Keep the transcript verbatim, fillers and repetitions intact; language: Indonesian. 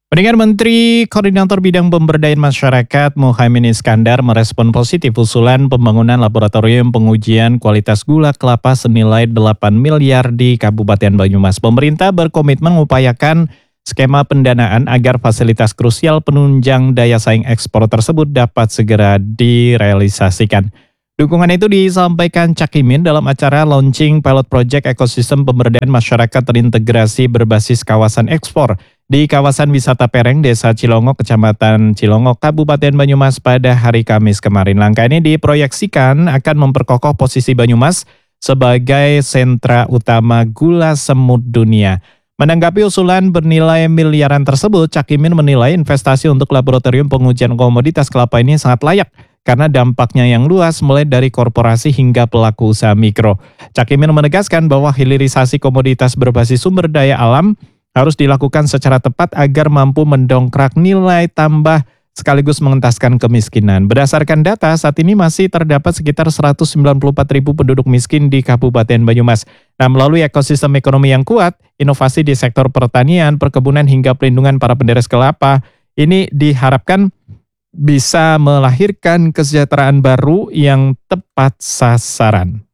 Pendengar Menteri Koordinator Bidang Pemberdayaan Masyarakat Muhaimin Iskandar merespon positif usulan pembangunan laboratorium pengujian kualitas gula kelapa senilai delapan miliar di Kabupaten Banyumas. Pemerintah berkomitmen mengupayakan skema pendanaan agar fasilitas krusial penunjang daya saing ekspor tersebut dapat segera direalisasikan. Dukungan itu disampaikan Cak Imin dalam acara launching pilot project ekosistem pemberdayaan masyarakat terintegrasi berbasis kawasan ekspor di kawasan wisata Pereng, Desa Cilongok, Kecamatan Cilongok, Kabupaten Banyumas pada hari Kamis kemarin. Langkah ini diproyeksikan akan memperkokoh posisi Banyumas sebagai sentra utama gula semut dunia. Menanggapi usulan bernilai miliaran tersebut, Cak Imin menilai investasi untuk laboratorium pengujian komoditas kelapa ini sangat layak karena dampaknya yang luas mulai dari korporasi hingga pelaku usaha mikro. Cak Imin menegaskan bahwa hilirisasi komoditas berbasis sumber daya alam harus dilakukan secara tepat agar mampu mendongkrak nilai tambah sekaligus mengentaskan kemiskinan. Berdasarkan data, saat ini masih terdapat sekitar seratus sembilan puluh empat ribu penduduk miskin di Kabupaten Banyumas. Nah, melalui ekosistem ekonomi yang kuat, inovasi di sektor pertanian, perkebunan hingga pelindungan para penderes kelapa, ini diharapkan bisa melahirkan kesejahteraan baru yang tepat sasaran.